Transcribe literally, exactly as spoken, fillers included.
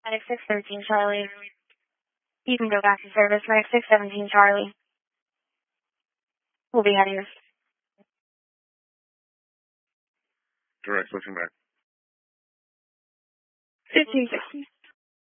Medic six thirteen Charlie. You can go back to service. Medic six seventeen Charlie. We'll be out of here. Direct, switching back. fifteen sixty.